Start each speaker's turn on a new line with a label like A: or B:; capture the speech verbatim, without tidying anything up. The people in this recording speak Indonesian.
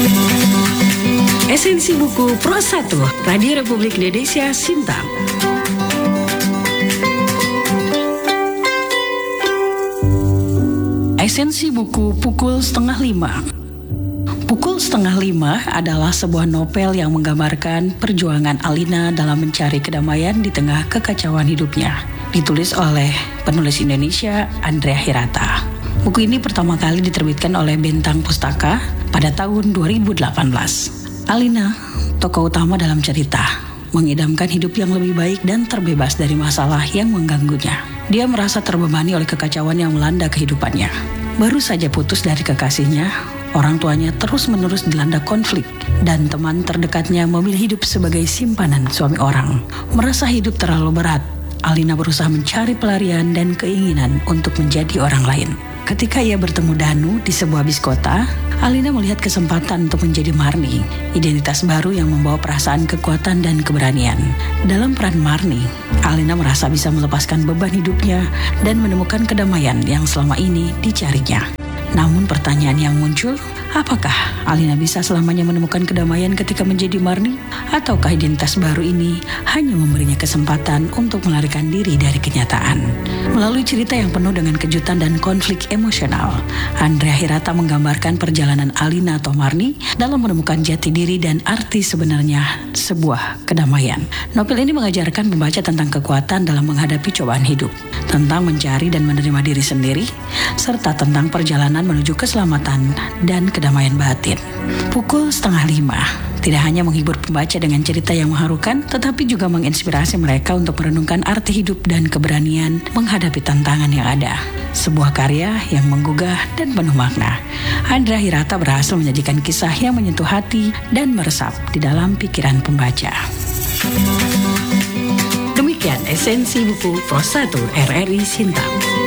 A: Esensi buku Pro satu, Radio Republik Indonesia, Sintang. Esensi buku Pukul Setengah Lima. Pukul Setengah Lima adalah sebuah novel yang menggambarkan perjuangan Alina dalam mencari kedamaian di tengah kekacauan hidupnya. Ditulis oleh penulis Indonesia Andrea Hirata. Buku ini pertama kali diterbitkan oleh Bentang Pustaka pada tahun dua ribu delapan belas. Alina, tokoh utama dalam cerita, mengidamkan hidup yang lebih baik dan terbebas dari masalah yang mengganggunya. Dia merasa terbebani oleh kekacauan yang melanda kehidupannya. Baru saja putus dari kekasihnya, orang tuanya terus-menerus dilanda konflik, dan teman terdekatnya memilih hidup sebagai simpanan suami orang. Merasa hidup terlalu berat, Alina berusaha mencari pelarian dan keinginan untuk menjadi orang lain. Ketika ia bertemu Danu di sebuah bis kota, Alina melihat kesempatan untuk menjadi Marni, identitas baru yang membawa perasaan kekuatan dan keberanian. Dalam peran Marni, Alina merasa bisa melepaskan beban hidupnya dan menemukan kedamaian yang selama ini dicarinya. Namun pertanyaan yang muncul, apakah Alina bisa selamanya menemukan kedamaian ketika menjadi Marni? Ataukah identitas baru ini hanya memberinya kesempatan untuk melarikan diri dari kenyataan? Melalui cerita yang penuh dengan kejutan dan konflik emosional, Andrea Hirata menggambarkan perjalanan Alina atau Marni dalam menemukan jati diri dan arti sebenarnya sebuah kedamaian. Novel ini mengajarkan pembaca tentang kekuatan dalam menghadapi cobaan hidup, tentang mencari dan menerima diri sendiri, serta tentang perjalanan menuju keselamatan dan kedamaian batin. Pukul Setengah Lima tidak hanya menghibur pembaca dengan cerita yang mengharukan, tetapi juga menginspirasi mereka untuk merenungkan arti hidup dan keberanian menghadapi tantangan yang ada. Sebuah karya yang menggugah dan penuh makna. Andrea Hirata berhasil menyajikan kisah yang menyentuh hati dan meresap di dalam pikiran pembaca. Demikian esensi buku Pro satu R R I Sintang.